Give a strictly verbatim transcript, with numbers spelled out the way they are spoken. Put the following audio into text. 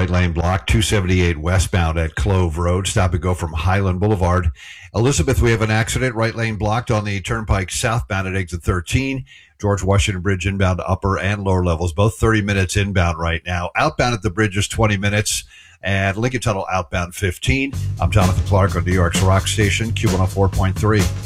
right lane blocked. two seventy-eight westbound at Clove Road. Stop and go from Highland Boulevard. Elizabeth, we have an accident. Right lane blocked on the Turnpike southbound at exit thirteen. George Washington Bridge inbound upper and lower levels, both thirty minutes inbound right now. Outbound at the bridge is twenty minutes. And Lincoln Tunnel outbound fifteen. I'm Jonathan Clark on New York's Rock Station, Q one oh four point three.